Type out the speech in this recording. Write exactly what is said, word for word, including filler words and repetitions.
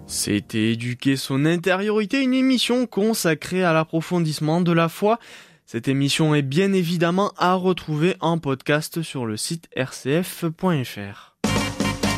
C'était Éduquer son intériorité, une émission consacrée à l'approfondissement de la foi. Cette émission est bien évidemment à retrouver en podcast sur le site r c f point f r.